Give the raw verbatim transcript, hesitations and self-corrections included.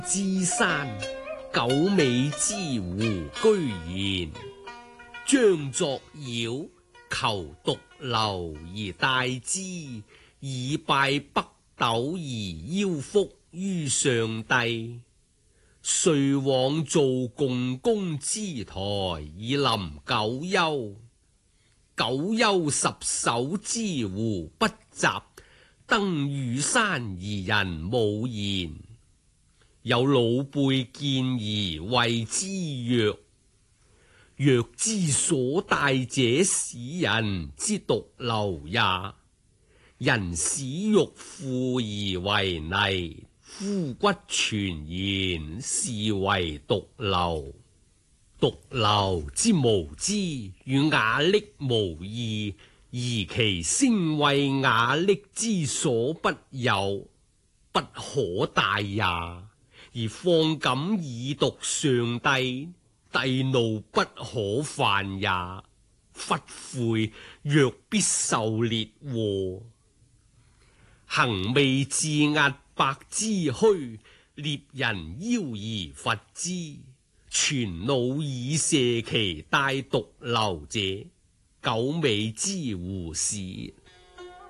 之山，九尾之狐居然，將作妖，求獨留而帶之，以拜北斗而邀福於上帝。遂往做共工之台，以臨九幽。九幽十首之狐不集，登羽山而人無言。有老輩見而謂之曰：若之所帶者，使人之獨留也。人使玉腐而為泥，枯骨全然，是為獨留。獨留之無知，與瓦礫無異，而其聲為瓦礫之所不有，不可大也。而況敢以獨上帝，帝怒不可犯也。忽悔若必受烈禍。行未自壓百之虛，獵人邀而伐之。全怒以射其帶獨留者，九尾之狐是。